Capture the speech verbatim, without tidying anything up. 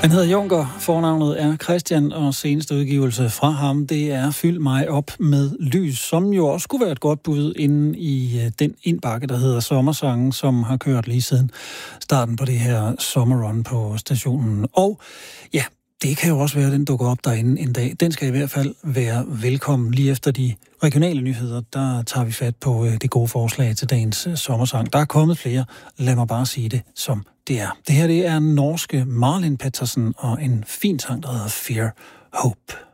Han hedder Junker, fornavnet er Christian, og seneste udgivelse fra ham, det er Fyld mig op med lys, som jo også kunne være et godt bud inde i den indbakke, der hedder Sommersangen, som har kørt lige siden starten på det her sommerrun på stationen. Og ja, det kan jo også være, at den dukker op derinde en dag. Den skal i hvert fald være velkommen. Lige efter de regionale nyheder, der tager vi fat på det gode forslag til dagens sommersang. Der er kommet flere. Lad mig bare sige det, som det er. Det her det er norske Marlin Pettersen og en fin sang, der hedder Fear Hope.